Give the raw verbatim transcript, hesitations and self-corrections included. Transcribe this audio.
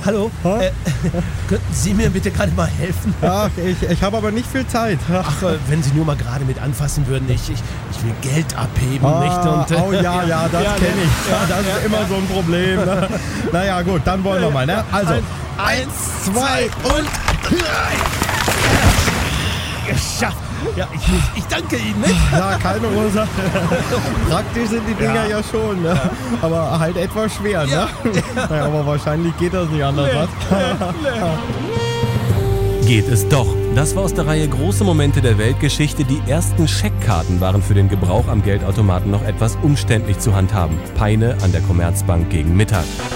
hallo. Äh, könnten Sie mir bitte gerade mal helfen? Ach, ich, ich habe aber nicht viel Zeit. Ach, äh, wenn Sie nur mal gerade mit anfassen würden. Ich, ich, ich will Geld abheben, ah, nicht? Und, äh, oh ja, ja, das ja, kenne ich. Ja, das ja, ist immer ja. so ein Problem. Ne? Naja, gut, dann wollen wir mal. Ne? Also, eins, eins, zwei und drei. Geschafft. Ja, ich, ich danke Ihnen, nicht? Ja, keine Ursache. Praktisch sind die Dinger ja, ja schon, ne? Ja. Aber halt etwas schwer, ne? Ja. Naja, aber wahrscheinlich geht das nicht anders. Nee, nee. Geht es doch. Das war aus der Reihe Große Momente der Weltgeschichte. Die ersten Scheckkarten waren für den Gebrauch am Geldautomaten noch etwas umständlich zu handhaben. Peine an der Commerzbank gegen Mittag.